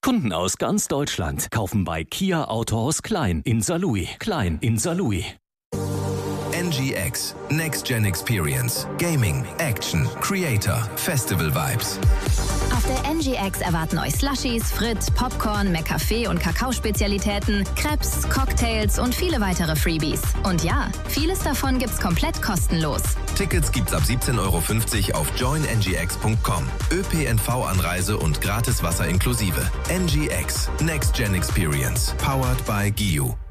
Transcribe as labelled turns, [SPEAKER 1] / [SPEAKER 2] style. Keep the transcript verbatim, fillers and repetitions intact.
[SPEAKER 1] Kunden aus ganz Deutschland kaufen bei Kia Autohaus Klein in Saarlouis. Klein in Saarlouis.
[SPEAKER 2] N G X, Next Gen Experience, Gaming, Action, Creator, Festival Vibes.
[SPEAKER 3] Auf der N G X erwarten euch Slushies, Fritt, Popcorn, McCafé und Kakaospezialitäten, Crepes, Cocktails und viele weitere Freebies. Und ja, vieles davon gibt's komplett kostenlos.
[SPEAKER 2] Tickets gibt's ab siebzehn Euro fünfzig auf join n g x punkt com. ÖPNV-Anreise und gratis Wasser inklusive. N G X, Next Gen Experience, powered by G I U.